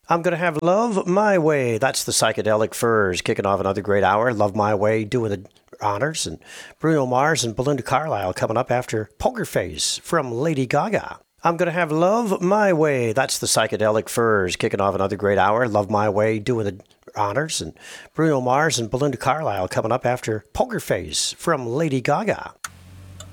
I'm going to have Love My Way. That's the Psychedelic Furs kicking off another great hour. Love My Way doing the honors. And Bruno Mars and Belinda Carlisle coming up after Poker Face from Lady Gaga. I'm going to have Love My Way. That's the Psychedelic Furs kicking off another great hour. Love My Way doing the honors. And Bruno Mars and Belinda Carlisle coming up after Poker Face from Lady Gaga.